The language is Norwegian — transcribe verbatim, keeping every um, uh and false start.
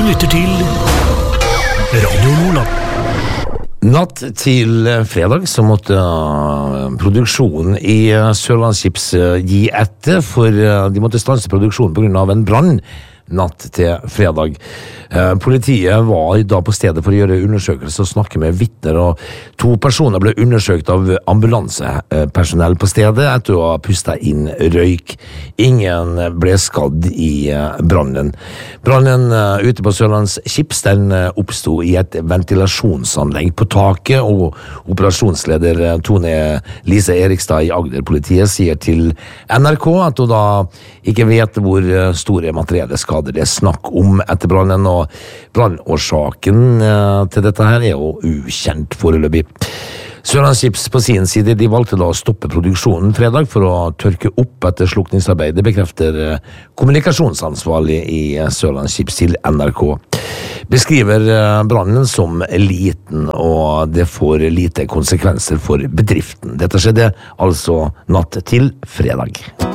lytter til Radio Nordland. Natt til fredag så måtte uh, produksjonen i uh, Sørlandschips uh, gi etter, for uh, de måtte stanse produksjonen på grunn av en brann natt til fredag. Eh, politiet var da på stedet for å gjøre undersøkelser og snakke med vitner, og to personer ble undersøkt av ambulansepersonell på stedet etter å ha pustet inn røyk. Ingen ble skadd i eh, brannen. Brannen eh, ute på Sørlandschips, den eh, oppstod i et ventilasjonsanlegg på taket, og operasjonsleder eh, Tone Lise Erikstad i Agder-politiet sier til N R K at hun da ikke vet hvor eh, store materielle skader det er snakk om etter brannen, og brannårsaken eh, til dette her er jo ukjent foreløpig. Sørlandschips på sin side, de valgte da å stoppe produksjonen fredag for å tørke opp etter slukningsarbeid. Det bekrefter eh, kommunikasjonsansvarlig i eh, Sørlandschips til N R K. Beskriver eh, brannen som liten, og det får lite konsekvenser for bedriften. Dette skjedde altså natt til fredag.